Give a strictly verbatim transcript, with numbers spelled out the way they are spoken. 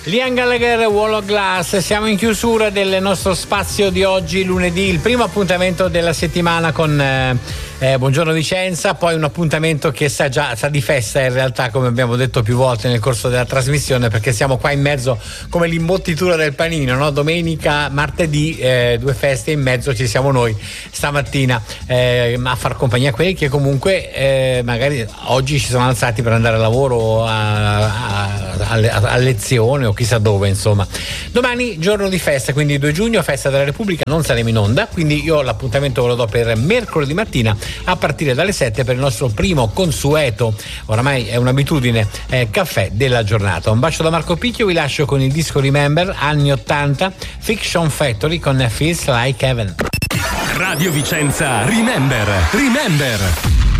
Liam Gallagher, Wall of Glass. Siamo in chiusura del nostro spazio di oggi, lunedì, il primo appuntamento della settimana con eh, eh, Buongiorno Vicenza, poi un appuntamento che sa già sa di festa in realtà, come abbiamo detto più volte nel corso della trasmissione, perché siamo qua in mezzo come l'imbottitura del panino, no? Domenica, martedì, eh, due feste, in mezzo ci siamo noi stamattina eh, a far compagnia a quelli che comunque eh, magari oggi si sono alzati per andare a lavoro, a, a, a, a lezione o chissà dove, insomma. Domani giorno di festa, quindi due giugno, festa della Repubblica, non saremo in onda, quindi io l'appuntamento ve lo do per mercoledì mattina a partire dalle sette per il nostro primo consueto, oramai è un'abitudine, eh, caffè della giornata. Un bacio da Marco Picchio, vi lascio con il disco Remember, anni ottanta, Fiction Factory con Feels Like Heaven. Radio Vicenza Remember, Remember.